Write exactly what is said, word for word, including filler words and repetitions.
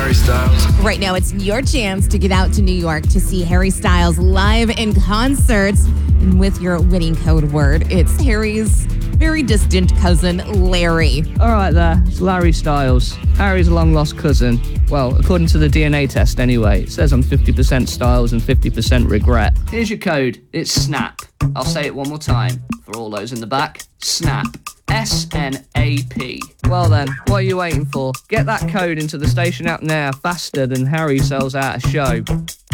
Harry Styles. Right now, it's your chance to get out to New York to see Harry Styles live in concert. And with your winning code word, it's Harry's very distant cousin, Larry. All right there, it's Larry Styles, Harry's long-lost cousin. Well, according to the D N A test anyway, it says I'm fifty percent Styles and fifty percent regret. Here's your code, it's SNAP. I'll say it one more time, for all those in the back. SNAP. S N A P. Well then, what are you waiting for? Get that code into the station app now, faster than Harry sells out a show.